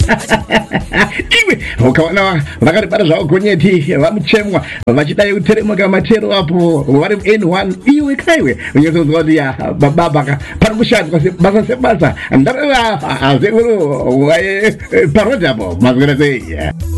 iwe ukaona vakaribara zvavo gonyeti vamuchemwa vachidai kuteremuka matero apo vari N1 iwe kaiwe unyatsoziva kuti ya baba pari kushandwa basa sebasa ndareva azekuru parodhi apo mazwira sei